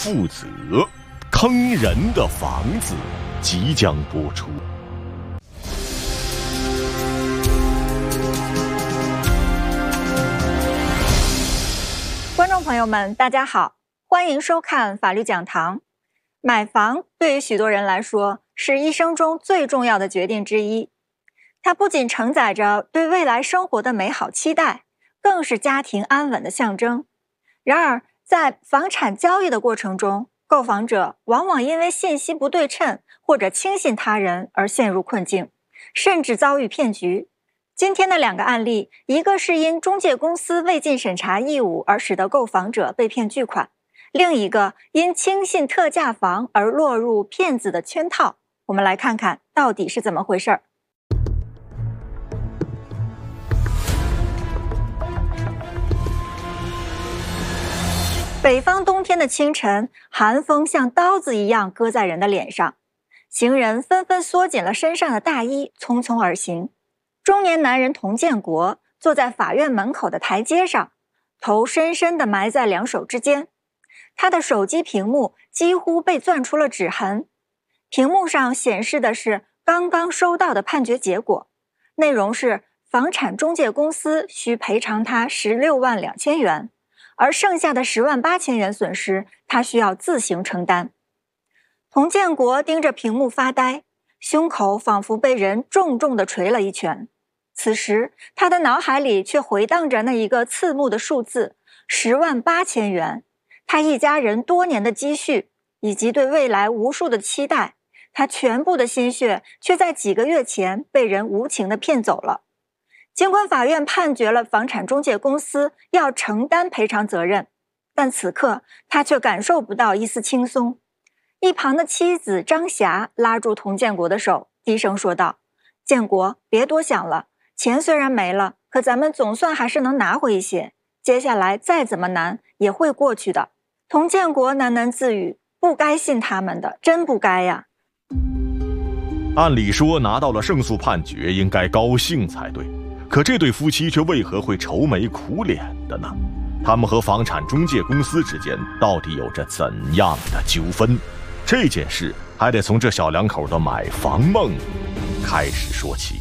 负责，坑人的房子即将播出。 观众朋友们，大家好，欢迎收看法律讲堂。买房对于许多人来说是一生中最重要的决定之一，它不仅承载着对未来生活的美好期待，更是家庭安稳的象征。然而，在房产交易的过程中，购房者往往因为信息不对称或者轻信他人而陷入困境，甚至遭遇骗局。今天的两个案例，一个是因中介公司未尽审查义务而使得购房者被骗巨款，另一个因轻信特价房而落入骗子的圈套。我们来看看到底是怎么回事。北方冬天的清晨，寒风像刀子一样割在人的脸上，行人纷纷缩紧了身上的大衣，匆匆而行。中年男人童建国坐在法院门口的台阶上，头深深地埋在两手之间。他的手机屏幕几乎被钻出了指痕，屏幕上显示的是刚刚收到的判决结果，内容是房产中介公司需赔偿他16万2千元，而剩下的10万8千元损失他需要自行承担。童建国盯着屏幕发呆，胸口仿佛被人重重地捶了一拳。此时他的脑海里却回荡着那一个刺目的数字，10万8千元。他一家人多年的积蓄以及对未来无数的期待，他全部的心血却在几个月前被人无情地骗走了。尽管法院判决了房产中介公司要承担赔偿责任，但此刻他却感受不到一丝轻松。一旁的妻子张霞拉住童建国的手，低声说道：“建国，别多想了，钱虽然没了，可咱们总算还是能拿回一些，接下来再怎么难也会过去的。”童建国喃喃自语：“不该信他们的，真不该呀。” 按理说拿到了胜诉判决应该高兴才对，可这对夫妻却为何会愁眉苦脸的呢？他们和房产中介公司之间到底有着怎样的纠纷？这件事还得从这小两口的买房梦开始说起。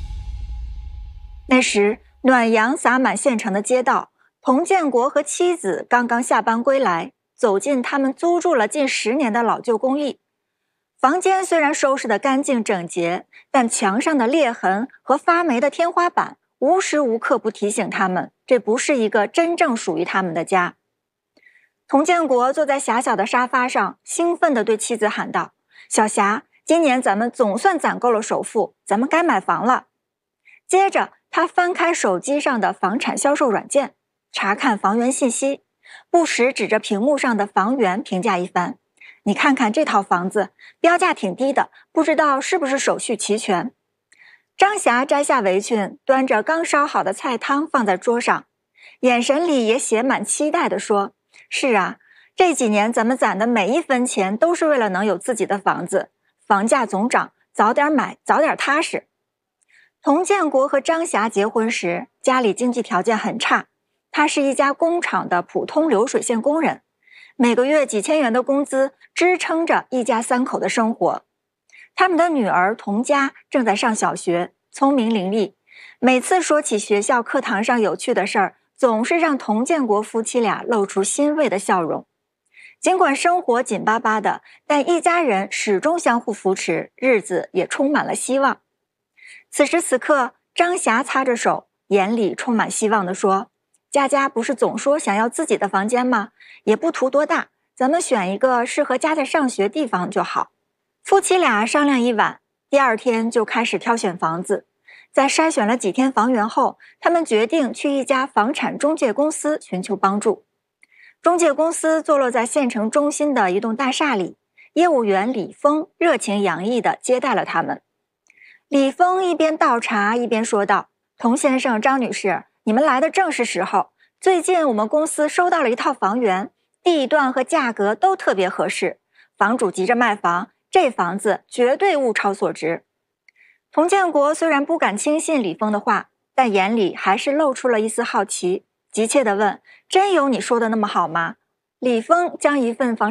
那时暖阳洒满县城的街道，童建国和妻子刚刚下班归来，走进他们租住了近10年的老旧公寓。房间虽然收拾得干净整洁，但墙上的裂痕和发霉的天花板无时无刻不提醒他们，这不是一个真正属于他们的家。童建国坐在狭小的沙发上，兴奋地对妻子喊道：“小霞，今年咱们总算攒够了首付，咱们该买房了。”接着他翻开手机上的房产销售软件，查看房源信息，不时指着屏幕上的房源评价一番：“你看看这套房子，标价挺低的，不知道是不是手续齐全。”张霞摘下围裙，端着刚烧好的菜汤放在桌上，眼神里也写满期待地说：“是啊，这几年咱们攒的每一分钱都是为了能有自己的房子，房价总涨，早点买，早点踏实。”童建国和张霞结婚时，家里经济条件很差，他是一家工厂的普通流水线工人，每个月几千元的工资支撑着一家3口的生活。他们的女儿童佳正在上小学，聪明伶俐，每次说起学校课堂上有趣的事儿，总是让童建国夫妻俩露出欣慰的笑容。尽管生活紧巴巴的，但一家人始终相互扶持，日子也充满了希望。此时此刻，张霞擦着手，眼里充满希望地说：“佳佳不是总说想要自己的房间吗？也不图多大，咱们选一个适合佳佳上学地方就好。”夫妻俩商量一晚，第2天就开始挑选房子。在筛选了几天房源后，他们决定去一家房产中介公司寻求帮助。中介公司坐落在县城中心的一栋大厦里，业务员李峰热情洋溢地接待了他们。李峰一边倒茶一边说道：“童先生、张女士，你们来的正是时候。最近我们公司收到了一套房源，地段和价格都特别合适，房主急着卖房，这房子绝对物超所值。”童建国虽然不敢轻信李峰的话，但眼里还是露出了一丝好奇，急切地问：“真有你说的那么好吗？”李峰将一份房